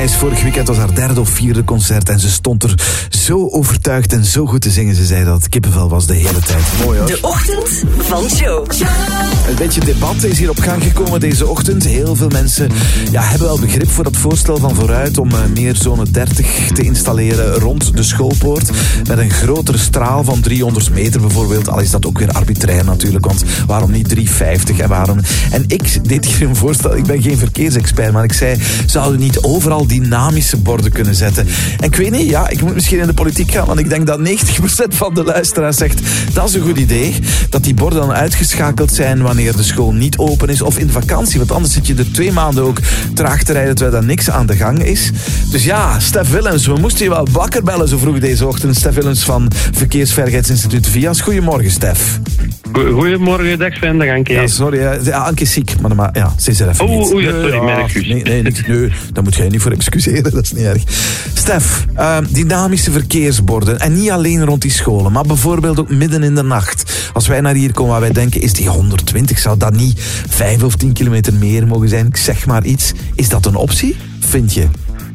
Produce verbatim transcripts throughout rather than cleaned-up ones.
Vorig weekend was haar derde of vierde concert en ze stond er zo overtuigd en zo goed te zingen. Ze zei dat het kippenvel was de hele tijd. Mooi hoor. De ochtend van Joe. Een beetje debat is hier op gang gekomen deze ochtend. Heel veel mensen ja, hebben wel begrip voor dat voorstel van Vooruit om uh, meer zone dertig te installeren rond de schoolpoort. Met een grotere straal van driehonderd meter bijvoorbeeld. Al is dat ook weer arbitrair natuurlijk, want waarom niet driehonderdvijftig en waarom... En ik deed hier een voorstel, ik ben geen verkeersexpert, maar ik zei, zouden niet overal dynamische borden kunnen zetten? En ik weet niet, ja, ik moet misschien in de politiek gaan, want ik denk dat negentig procent van de luisteraars zegt, dat is een goed idee, dat die borden dan uitgeschakeld zijn wanneer de school niet open is of in vakantie, want anders zit je er twee maanden ook traag te rijden terwijl er niks aan de gang is. Dus ja, Stef Willems, we moesten je wel wakker bellen zo vroeg deze ochtend. Stef Willems van Verkeersveiligheidsinstituut V I A S. Goedemorgen, Stef. Goedemorgen, dag Sven, dag Anke. Ja, sorry, ja, Anke is ziek, maar, maar ja, ze is er even oh, niet. Oei, sorry, ja, mijn excuus. Nee, nee, nee, nee, daar moet jij niet voor excuseren, dat is niet erg. Stef, uh, dynamische verkeersborden, en niet alleen rond die scholen, maar bijvoorbeeld ook midden in de nacht. Als wij naar hier komen waar wij denken, is die honderdtwintig, zou dat niet vijf of tien kilometer meer mogen zijn? Ik zeg maar iets. Is dat een optie, vind je?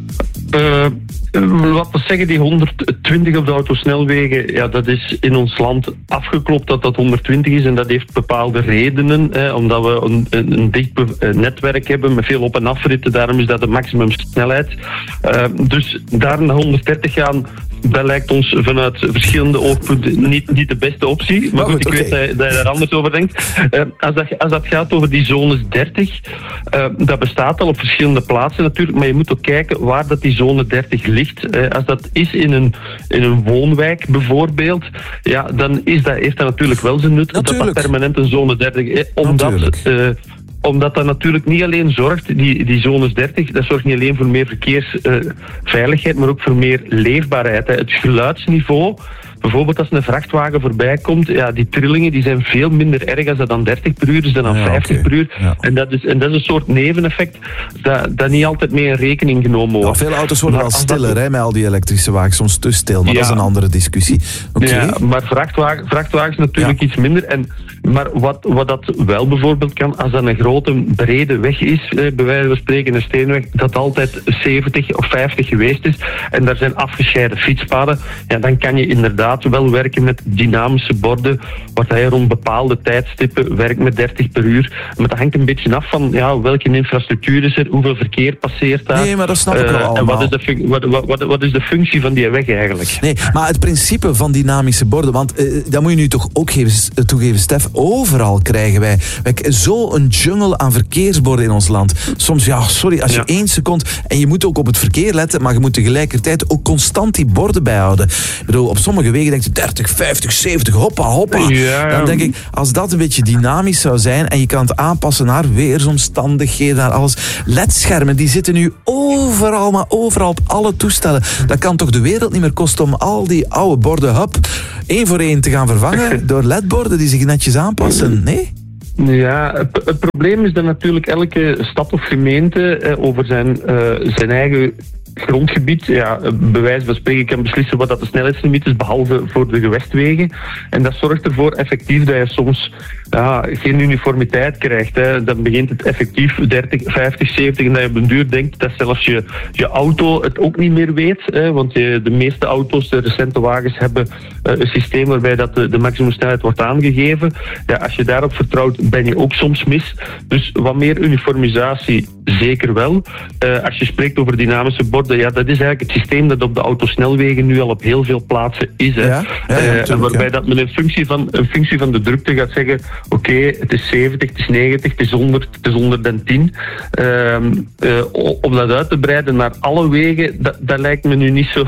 Uh... Wat we zeggen, die honderdtwintig op de autosnelwegen, ja, dat is in ons land afgeklopt dat dat honderdtwintig is en dat heeft bepaalde redenen, hè, omdat we een, een, een dicht netwerk hebben met veel op- en afritten, daarom is dat de maximumsnelheid. Uh, dus daar naar honderddertig gaan, dat lijkt ons vanuit verschillende oogpunten niet, niet de beste optie. Maar, maar goed, goed, ik okay. weet dat, dat je daar anders over denkt. Uh, als, dat, als dat gaat over die zones dertig, uh, dat bestaat al op verschillende plaatsen natuurlijk, maar je moet ook kijken waar dat die zone dertig ligt. Uh, als dat is in een, in een woonwijk bijvoorbeeld, ja, dan is dat, heeft dat natuurlijk wel zijn nut. Natuurlijk. Dat dat permanent een zone dertig is. Omdat... Uh, Omdat dat natuurlijk niet alleen zorgt, die, die zones dertig, dat zorgt niet alleen voor meer verkeersveiligheid, uh, maar ook voor meer leefbaarheid. Hè. Het geluidsniveau, bijvoorbeeld als een vrachtwagen voorbij komt, ja, die trillingen die zijn veel minder erg als dat dan dertig per uur is dan dan ja, vijftig okay. per uur. Ja. En, dat is, en dat is een soort neveneffect dat, dat niet altijd mee in rekening genomen wordt. Ja, veel auto's worden wel stiller, dat... hè, met al die elektrische wagens, soms te stil, maar ja. dat is een andere discussie. Okay. Ja, maar vrachtwagen, vrachtwagens natuurlijk ja. iets minder. En, maar wat, wat dat wel bijvoorbeeld kan, als dat een grote brede weg is, eh, bij wijze van spreken een steenweg, dat altijd zeventig of vijftig geweest is, en daar zijn afgescheiden fietspaden, ja, dan kan je inderdaad wel werken met dynamische borden, waar je rond bepaalde tijdstippen werkt met dertig per uur. Maar dat hangt een beetje af van ja, welke infrastructuur is er, hoeveel verkeer passeert daar. Nee, maar dat snap ik wel uh, allemaal. En wat is, de fun- wat, wat, wat, wat is de functie van die weg eigenlijk? Nee, maar het principe van dynamische borden, want uh, dat moet je nu toch ook geven, toegeven, Stef, overal krijgen wij, wij zo'n jungle aan verkeersborden in ons land. Soms, ja, sorry, als je ja. één seconde, en je moet ook op het verkeer letten, maar je moet tegelijkertijd ook constant die borden bijhouden. Ik bedoel, op sommige wegen denk je dertig, vijftig, zeventig, hoppa, hoppa. Ja, ja. Dan denk ik, als dat een beetje dynamisch zou zijn en je kan het aanpassen naar weersomstandigheden, naar alles. L E D-schermen, die zitten nu overal, maar overal op alle toestellen. Dat kan toch de wereld niet meer kosten om al die oude borden, hup, één voor één te gaan vervangen door L E D-borden die zich netjes aanpassen, nee? Ja, het, het probleem is dat natuurlijk elke stad of gemeente eh, over zijn, uh, zijn eigen grondgebied, ja, bij wijze van spreken kan beslissen wat dat de snelheidslimiet is, behalve voor de gewestwegen. En dat zorgt ervoor effectief dat je soms ja, geen uniformiteit krijgt. Hè. Dan begint het effectief dertig, vijftig, zeventig en dat je op een duur denkt dat zelfs je, je auto het ook niet meer weet. Hè. Want je, de meeste auto's, de recente wagens, hebben uh, een systeem waarbij dat de, de maximumsnelheid wordt aangegeven. Ja, als je daarop vertrouwt, ben je ook soms mis. Dus wat meer uniformisatie, zeker wel. Uh, als je spreekt over dynamische borden, ja, dat is eigenlijk het systeem dat op de autosnelwegen nu al op heel veel plaatsen is. Hè. Ja? Ja, ja, uh, waarbij ja. dat men een functie van, een functie van de drukte gaat zeggen, oké, okay, het is zeventig, het is negentig, het is honderd, het is honderdtien. Uh, uh, om dat uit te breiden naar alle wegen, dat, dat lijkt me nu niet zo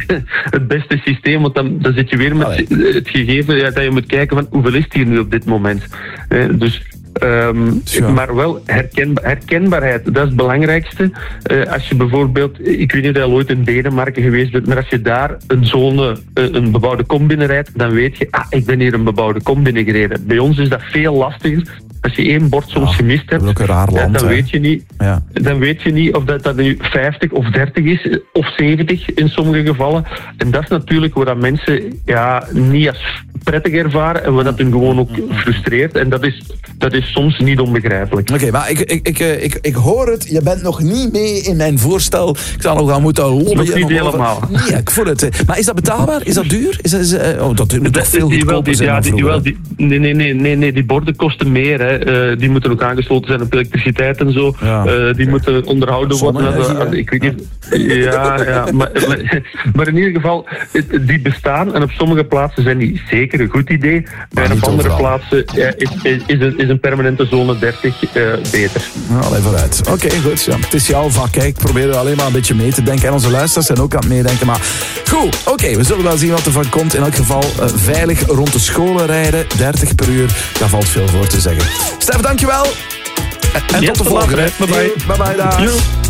het beste systeem, want dan, dan zit je weer met Allee. het gegeven ja, dat je moet kijken van hoeveel is het hier nu op dit moment. Uh, dus Um, maar wel herkenba- herkenbaarheid, dat is het belangrijkste. Uh, als je bijvoorbeeld, ik weet niet of je ooit in Denemarken geweest bent, maar als je daar een zone, uh, een bebouwde kom binnenrijdt, dan weet je, ah, ik ben hier een bebouwde kom binnengereden. Bij ons is dat veel lastiger. als je één bord soms Ja, gemist hebt, ook een raar ja, land, dan, hè. weet je niet, Ja. dan weet je niet of dat, dat nu vijftig of dertig is, of zeventig in sommige gevallen. En dat is natuurlijk waar dat mensen ja, niet als prettig ervaren en wat dat hun gewoon ook frustreert. En dat is, dat is soms niet onbegrijpelijk. Oké, maar ik, ik, ik, eh, ik, ik hoor het. Je bent nog niet mee in mijn voorstel. Ik zou nog gaan moeten lobbyen. Nog niet om over- helemaal. Nee, ik voel het. eh. Maar is dat betaalbaar? Is dat duur? Is dat, is, eh, oh, dat moet toch Dat- veel die- wel, goedkoper die- zijn ja, dan die, die, vroeger. wel, die, nee, nee, nee, nee, nee, die borden kosten meer. Hè. Eh, die moeten ook aangesloten zijn op elektriciteit en zo. Ja. Eh, die moeten onderhouden worden. Zonne-energie, Als- hè? ik weet niet. Ja, ja maar, maar, maar in ieder geval, het- die bestaan en op sommige plaatsen zijn die zeker een goed idee. Bij niet op andere overal. plaatsen eh, is, is, is, een, is een permanente zone dertig eh, beter. Nou, allee, vooruit. Oké, goed. Ja. Het is jouw vak. Hè. Ik probeer er alleen maar een beetje mee te denken. En onze luisteraars zijn ook aan het meedenken. Maar goed, oké. We zullen wel zien wat er van komt. In elk geval uh, veilig rond de scholen rijden. dertig per uur. Daar valt veel voor te zeggen. Stef, dankjewel. En, en Ja, tot de tot volgende. later, hè. Bye-bye. Bye bye, dag. Joe.